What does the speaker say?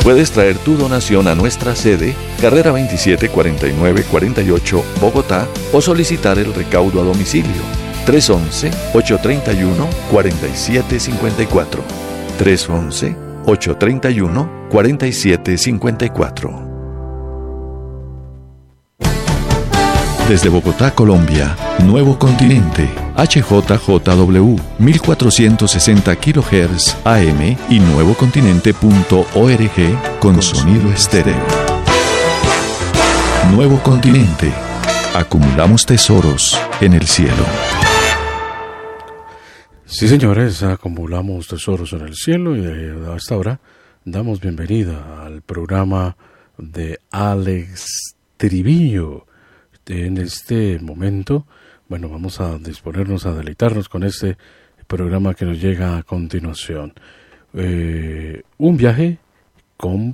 Puedes traer tu donación a nuestra sede, Carrera 27 49 48, Bogotá, o solicitar el recaudo a domicilio. 311-831-4754. 311-831-4754. Desde Bogotá, Colombia, Nuevo Continente, HJJW, 1460 kHz AM y nuevocontinente.org con sonido estéreo. Nuevo Continente. Acumulamos tesoros en el cielo. Sí, señores, acumulamos tesoros en el cielo y hasta ahora damos bienvenida al programa de Alex Triviño. En este momento, bueno, vamos a disponernos a deleitarnos con este programa que nos llega a continuación. Un viaje con